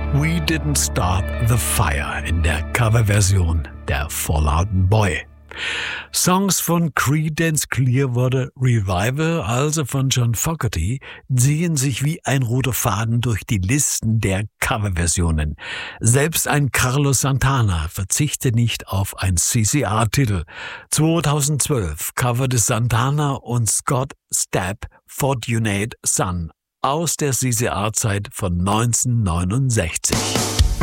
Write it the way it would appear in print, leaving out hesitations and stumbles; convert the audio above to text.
We Didn't Start the Fire in der Coverversion der Fall Out Boy. Songs von Creedence Clearwater Revival, also von John Fogerty, ziehen sich wie ein roter Faden durch die Listen der Coverversionen. Selbst ein Carlos Santana verzichtet nicht auf ein CCR-Titel. 2012 coverte Santana und Scott Stapp Fortunate Son aus der CCR-Zeit von 1969.